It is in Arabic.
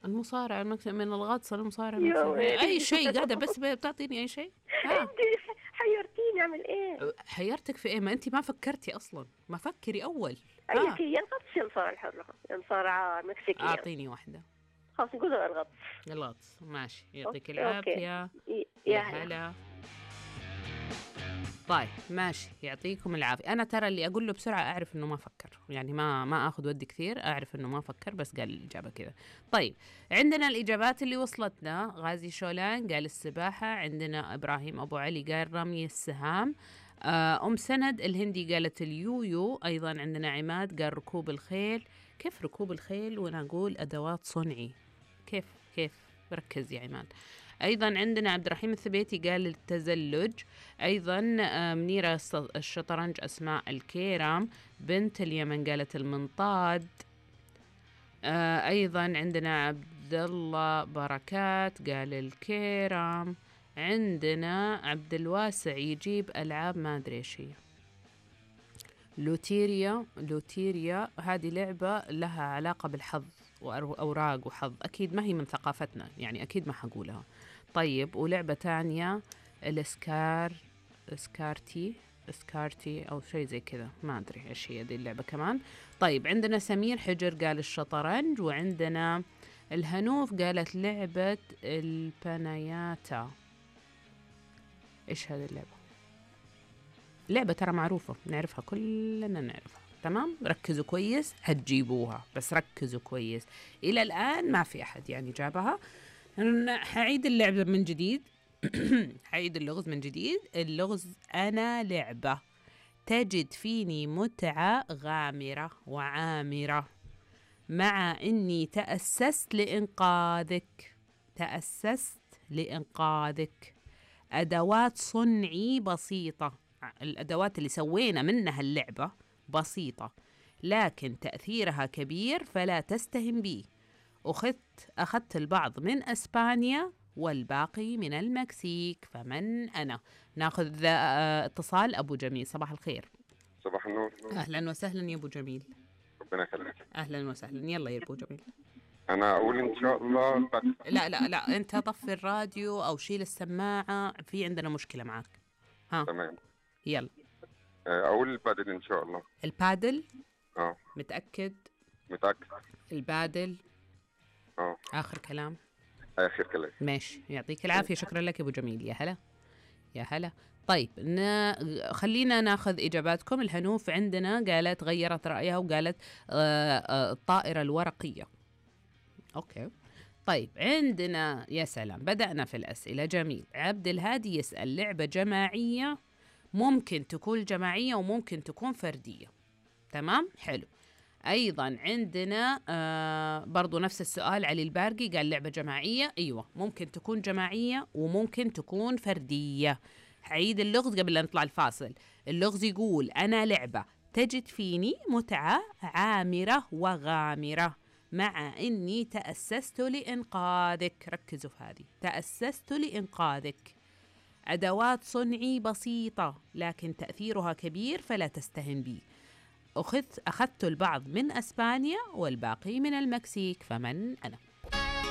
المصارع المكسب من الغطس، المصارع يا المكسب أي ويلي. شيء، قاعدة بس بتعطيني أي شيء. ها، انت حيرتيني، اعمل ايه؟ حيرتك في إيه؟ ما أنت ما فكرتي أصلا، ما فكري أول. اي ها، شيء، يا الغطس يا المصارعة الحرة يا المصارعة المكسيكية. أعطيني واحدة. خلاص نقول الغطس. الغطس، ماشي، يعطيك اوكي اوكي. العافية. يا يا هلا. هلا. طيب ماشي، يعطيكم العافية. أنا ترى اللي أقول له بسرعة أعرف إنه ما فكر، يعني ما أخذ ودي كثير، أعرف إنه ما فكر بس قال الإجابة كذا. طيب، عندنا الإجابات اللي وصلتنا. غازي شولان قال السباحة، عندنا إبراهيم أبو علي قال رمي السهام، أم سند الهندي قالت اليويو، أيضا عندنا عماد قال ركوب الخيل. كيف ركوب الخيل وأنا أقول أدوات صنعي؟ كيف ركز يا عماد. أيضا عندنا عبد الرحيم الثبيتي قال التزلج. أيضا منيرة الشطرنج، أسماء الكيرام، بنت اليمن قالت المنطاد. أيضا عندنا عبد الله بركات قال الكيرام. عندنا عبد الواسع يجيب ألعاب ما أدري إيش هي. لوتيريا هذه لعبة لها علاقة بالحظ وأوراق وحظ، أكيد ما هي من ثقافتنا، يعني أكيد ما حقولها. طيب، ولعبة تانية سكارتي أو شيء زي كذا، ما أدري إيش هي دي اللعبة كمان. طيب، عندنا سمير حجر قال الشطرنج، وعندنا الهنوف قالت لعبة البناياتا. إيش هذه اللعبة؟ لعبة ترى معروفة، نعرفها، كلنا نعرفها. تمام، ركزوا كويس هتجيبوها، بس ركزوا كويس. إلى الآن ما في أحد يعني جابها. حعيد اللعبة من جديد. حعيد اللغز من جديد. اللغز: أنا لعبة تجد فيني متعة غامرة وعامرة، مع إني تأسست لإنقاذك. أدوات صنعي بسيطة، الأدوات اللي سوينا منها اللعبة بسيطة، لكن تأثيرها كبير فلا تستهن بي. أخذت البعض من أسبانيا والباقي من المكسيك، فمن أنا؟ ناخذ اتصال. أبو جميل، صباح الخير. صباح النور. أهلا وسهلا يا أبو جميل. ربنا يخليك. أهلا وسهلا، يلا يا أبو جميل. انا اقول ان شاء الله البدل. لا، أنت طفي الراديو أو شيل السماعة، في عندنا مشكلة معك. ها، تمام. يلا. اقول البدل ان شاء الله. البادل؟ اه متأكد؟ متاكد. البادل اه آخر كلام؟ اخر كلام. ماشي، يعطيك العافية، شكرا لك يا أبو جميل. يا هلا يا هلا. طيب، خلينا ناخذ إجاباتكم. الهنوف عندنا قالت غيرت رأيها وقالت الطائرة الورقية. أوكي. طيب، عندنا يا سلام، بدأنا في الأسئلة، جميل. عبد الهادي يسأل: لعبة جماعية، ممكن تكون جماعية وممكن تكون فردية. تمام، حلو. أيضا عندنا برضو نفس السؤال، علي البارقي قال لعبة جماعية، أيوة ممكن تكون جماعية وممكن تكون فردية. حعيد اللغز قبل لا نطلع الفاصل. اللغز يقول: أنا لعبة تجد فيني متعة عامرة وغامرة، مع إني تأسست لإنقاذك. ركزوا في هذه، تأسست لإنقاذك. أدوات صنعي بسيطة، لكن تأثيرها كبير فلا تستهن بي. أخذت البعض من أسبانيا والباقي من المكسيك، فمن أنا؟